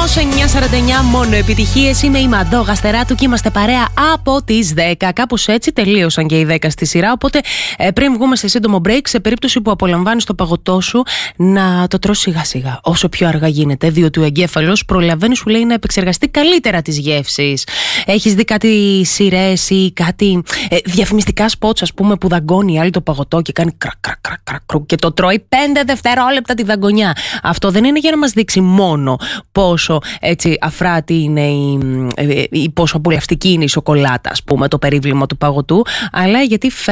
949 μόνο επιτυχίες. Είμαι η Μαντώ Γαστεράτου και είμαστε παρέα από τις 10. Κάπως έτσι τελείωσαν και οι 10 στη σειρά. Οπότε πριν βγούμε σε σύντομο break, σε περίπτωση που απολαμβάνεις το παγωτό σου, να το τρως σιγά σιγά, όσο πιο αργά γίνεται. Διότι ο εγκέφαλος προλαβαίνει, σου λέει, να επεξεργαστεί καλύτερα τις γεύσεις. Έχεις δει κάτι σειρές ή κάτι διαφημιστικά σποτς, ας πούμε, που δαγκώνει η άλλη το παγωτό και κάνει κρακ και το τρώει 5 δευτερόλεπτα τη δαγκονιά? Αυτό δεν είναι για να μας δείξει μόνο πόσο έτσι αφράτη είναι ή πόσο απολαυστική είναι η σοκολάτα, ας πούμε, το περίβλημα του παγωτού, αλλά γιατί